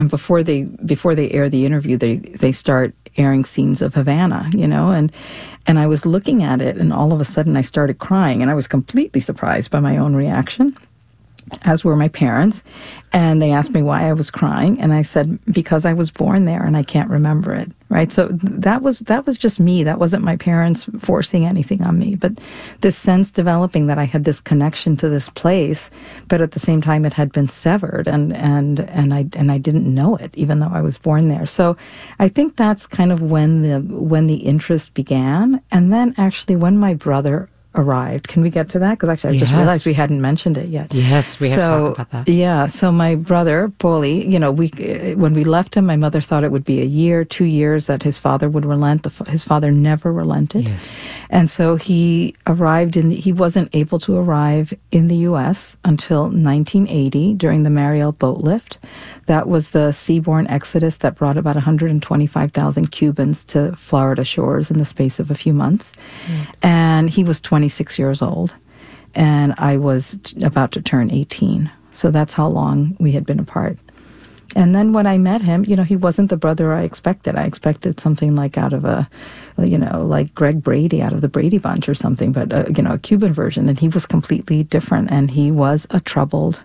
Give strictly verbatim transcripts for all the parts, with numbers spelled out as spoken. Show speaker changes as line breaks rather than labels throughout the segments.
And before they before they air the interview, they they start airing scenes of Havana, you know, and and I was looking at it, and all of a sudden I started crying, and I was completely surprised by my own reaction, as were my parents. And they asked me why I was crying, and I said, because I was born there and I can't remember it, right? So that was that was just me. That wasn't my parents forcing anything on me, but this sense developing that I had this connection to this place, but at the same time it had been severed, and and and I and I didn't know it, even though I was born there. So I think that's kind of when the when the interest began. And then actually when my brother arrived. Can we get to that? Because actually I yes. just realized we hadn't mentioned it yet.
Yes, we have
so,
to talk about that.
Yeah, so my brother, Poli, you know, we when we left him, my mother thought it would be a year, two years that his father would relent. The, his father never relented.
Yes.
And so he arrived in, the, he wasn't able to arrive in the U S until nineteen eighty during the Mariel boat lift. That was the seaborne exodus that brought about one hundred twenty-five thousand Cubans to Florida shores in the space of a few months. Mm. And he was twenty-six years old, and I was t- about to turn eighteen. So that's how long we had been apart. And then when I met him, you know, he wasn't the brother I expected. I expected something like out of a, you know, like Greg Brady out of the Brady Bunch or something, but, uh, you know, a Cuban version. And he was completely different, and he was a troubled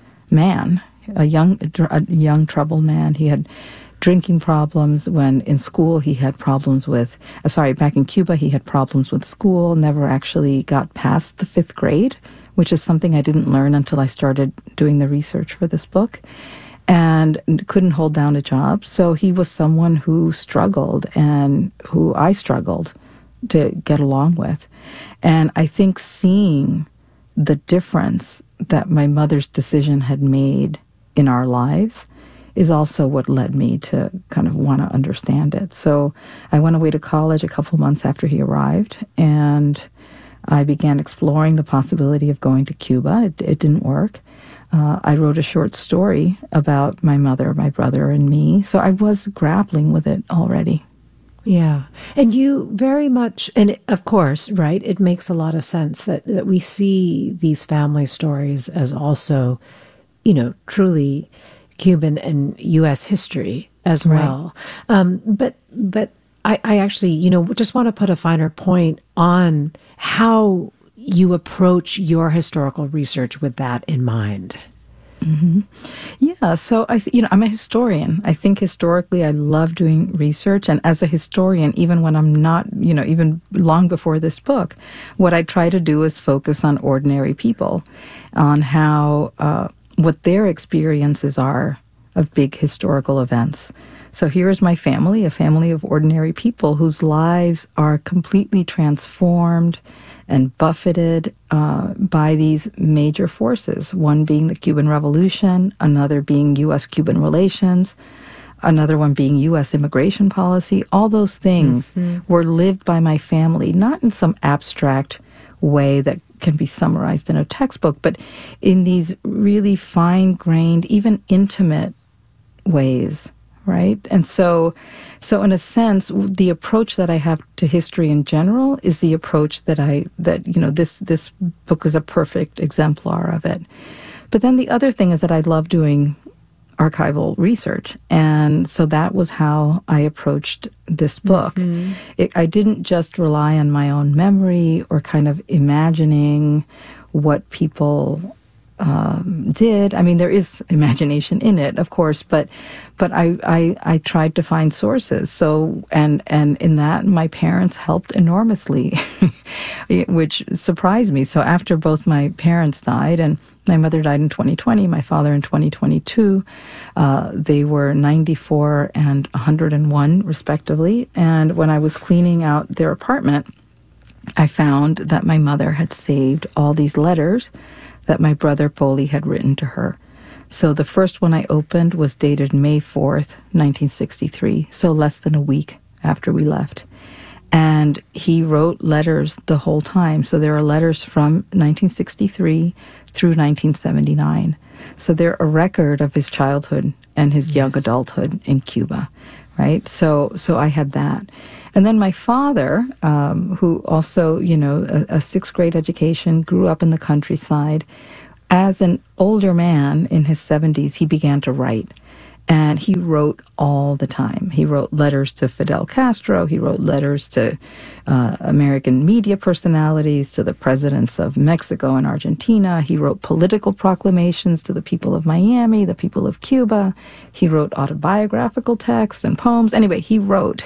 man. A young, a young troubled man. He had drinking problems. When in school, he had problems with, uh, sorry, back in Cuba, he had problems with school, never actually got past the fifth grade, which is something I didn't learn until I started doing the research for this book, and couldn't hold down a job. So he was someone who struggled, and who I struggled to get along with. And I think seeing the difference that my mother's decision had made in our lives is also what led me to kind of want to understand it. So I went away to college a couple months after he arrived, and I began exploring the possibility of going to Cuba. It, it didn't work. Uh, I wrote a short story about my mother, my brother, and me. So I was grappling with it already.
Yeah. And you very much, and it, of course, right, it makes a lot of sense that, that we see these family stories as also, you know, truly Cuban and U S history as
Right.
well. Um, but but I, I actually, you know, just want to put a finer point on how you approach your historical research with that in mind.
Mm-hmm. Yeah, so I, th- you know, I'm a historian. I think historically, I love doing research, and as a historian, even when I'm not, you know, even long before this book, what I try to do is focus on ordinary people, on how uh, what their experiences are of big historical events. So here's my family, a family of ordinary people whose lives are completely transformed and buffeted uh, by these major forces, one being the Cuban Revolution, another being U S Cuban relations, another one being U S immigration policy. All those things mm-hmm. were lived by my family, not in some abstract way that can be summarized in a textbook, but in these really fine-grained, even intimate ways, right? And so, so in a sense, the approach that I have to history in general is the approach that I, that, you know, this, this book is a perfect exemplar of it. But then the other thing is that I love doing archival research. And so that was how I approached this book. Mm-hmm. It, I didn't just rely on my own memory or kind of imagining what people um, did. I mean, there is imagination in it, of course, but but I, I, I tried to find sources. So, and, and in that, my parents helped enormously, which surprised me. So after both my parents died, and my mother died in twenty twenty, my father in twenty twenty-two. Uh, they were ninety-four and one hundred one, respectively. And when I was cleaning out their apartment, I found that my mother had saved all these letters that my brother Poli had written to her. So the first one I opened was dated May fourth, nineteen sixty-three, so less than a week after we left. And he wrote letters the whole time. So there are letters from nineteen sixty-three through nineteen seventy-nine. So they're a record of his childhood and his yes. young adulthood in Cuba, right? So so I had that. And then my father, um, who also, you know, a, a sixth grade education, grew up in the countryside. As an older man in his seventies, he began to write. And he wrote all the time. He wrote letters to Fidel Castro. He wrote letters to uh, American media personalities, to the presidents of Mexico and Argentina. He wrote political proclamations to the people of Miami, the people of Cuba. He wrote autobiographical texts and poems. Anyway, he wrote.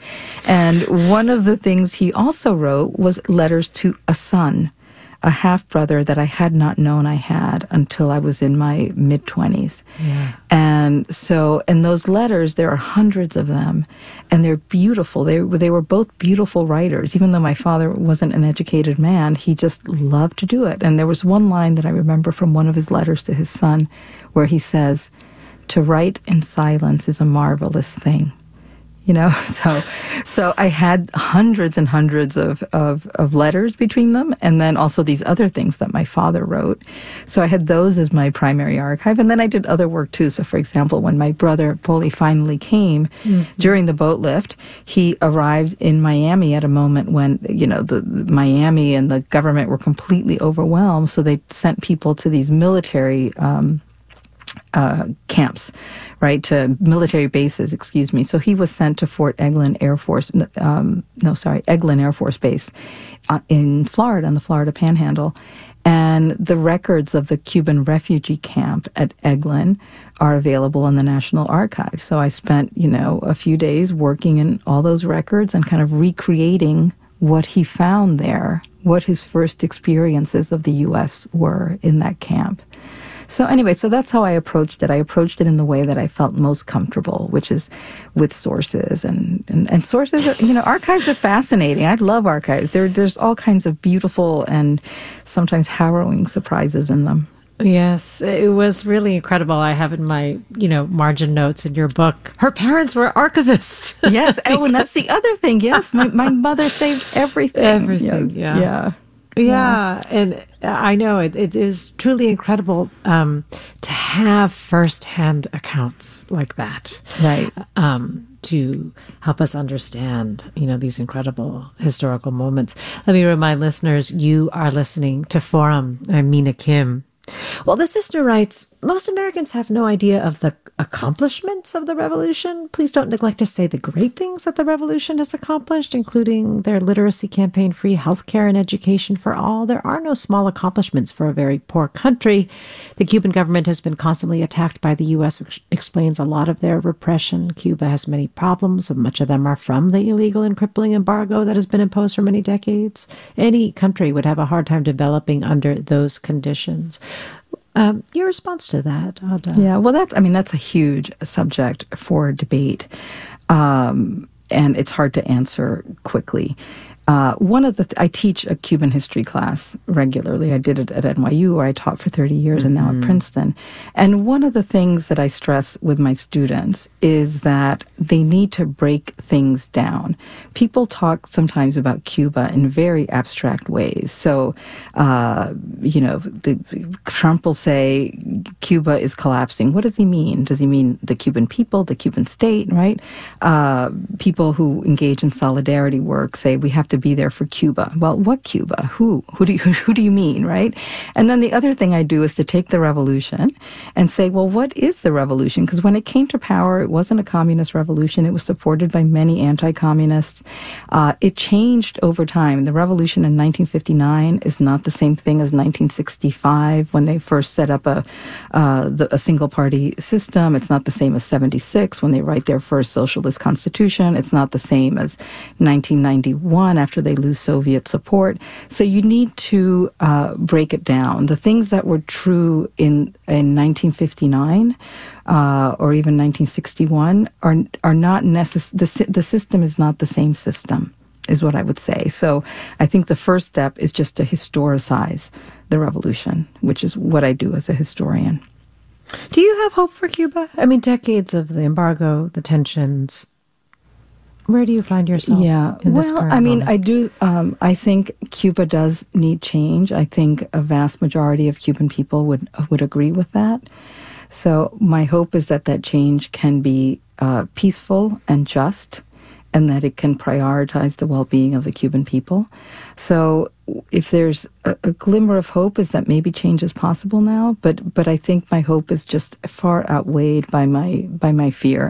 And one of the things he also wrote was letters to a son, a half-brother that I had not known I had until I was in my mid-twenties.
Yeah.
And so, in those letters, there are hundreds of them, and they're beautiful. They, they were both beautiful writers. Even though my father wasn't an educated man, he just loved to do it. And there was one line that I remember from one of his letters to his son where he says, "To write in silence is a marvelous thing." You know, so so I had hundreds and hundreds of, of, of letters between them, and then also these other things that my father wrote. So I had those as my primary archive, and then I did other work too. So for example, when my brother Poli finally came mm-hmm. during the boat lift, he arrived in Miami at a moment when, you know, the Miami and the government were completely overwhelmed, so they sent people to these military um Uh, camps, right, to military bases, excuse me. So he was sent to Fort Eglin Air Force, um, no, sorry, Eglin Air Force Base uh, in Florida, in the Florida Panhandle. And the records of the Cuban refugee camp at Eglin are available in the National Archives. So I spent, you know, a few days working in all those records and kind of recreating what he found there, what his first experiences of the U S were in that camp. So anyway, so that's how I approached it. I approached it in the way that I felt most comfortable, which is with sources. And, and, and sources, are, you know, archives are fascinating. I love archives. There, there's all kinds of beautiful and sometimes harrowing surprises in them.
Yes, it was really incredible. I have in my, you know, margin notes in your book, her parents were archivists.
Yes. Oh, and that's the other thing. Yes. My, my mother saved everything.
Everything.
Yes.
Yeah.
Yeah.
Yeah, yeah. And I know it, it is truly incredible um, to have firsthand accounts like that.
Right.
Um, to help us understand, you know, these incredible historical moments. Let me remind listeners, you are listening to Forum. I'm Mina Kim. Well, this listener writes, most Americans have no idea of the accomplishments of the revolution. Please don't neglect to say the great things that the revolution has accomplished, including their literacy campaign, free healthcare and education for all. There are no small accomplishments for a very poor country. The Cuban government has been constantly attacked by the U S, which explains a lot of their repression. Cuba has many problems, and much of them are from the illegal and crippling embargo that has been imposed for many decades. Any country would have a hard time developing under those conditions. Um, your response to that, Ada?
Yeah, well, that's, I mean, that's a huge subject for debate, um, and it's hard to answer quickly. Uh, one of the, th- I teach a Cuban history class regularly. I did it at N Y U, where I taught for thirty years, mm-hmm. and now at Princeton. And one of the things that I stress with my students is that they need to break things down. People talk sometimes about Cuba in very abstract ways. So, uh, you know, the, Trump will say Cuba is collapsing. What does he mean? Does he mean the Cuban people, the Cuban state, right? Uh, people who engage in solidarity work say we have to be there for Cuba. Well, what Cuba? Who? Who do you, who do you mean, right? And then the other thing I do is to take the revolution and say, well, what is the revolution? Because when it came to power, it wasn't a communist revolution. It was supported by many anti-communists. Uh, it changed over time. The revolution in nineteen fifty-nine is not the same thing as nineteen sixty-five when they first set up a uh, the, a single-party system. It's not the same as seventy-six when they write their first socialist constitution. It's not the same as nineteen ninety-one after they lose Soviet support. So you need to uh, break it down. The things that were true in in nineteen fifty-nine uh, or even nineteen sixty-one are are not necess- the the system is not the same system, is what I would say. So I think the first step is just to historicize the revolution, which is what I do as a historian.
Do you have hope for Cuba? I mean, decades of the embargo, the tensions. Where do you find yourself
yeah.
in this
well,
current
I mean,
moment?
I do, um, I think Cuba does need change. I think a vast majority of Cuban people would would agree with that. So my hope is that that change can be uh, peaceful and just, and that it can prioritize the well-being of the Cuban people. So if there's a, a glimmer of hope, is that maybe change is possible now, but but I think my hope is just far outweighed by my by my fear.